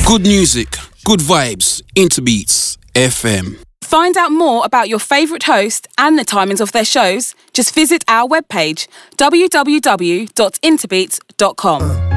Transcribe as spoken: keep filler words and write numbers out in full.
Good music, good vibes, Interbeats F M. Find out more about your favourite host and the timings of their shows. Just visit our webpage, w w w dot interbeats dot com.